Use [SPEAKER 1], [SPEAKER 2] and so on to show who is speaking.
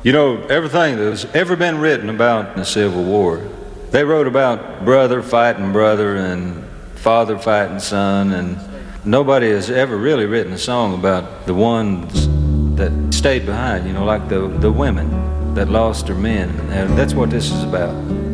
[SPEAKER 1] You know, everything that's ever been written about the Civil War, they wrote about brother fighting brother and father fighting son, and nobody has ever really written a song about the ones that stayed behind, you know, like the women that lost their men. And that's what this is about.